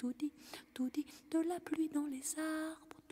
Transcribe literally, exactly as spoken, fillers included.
tout dit, tout dit, de la pluie dans les arbres,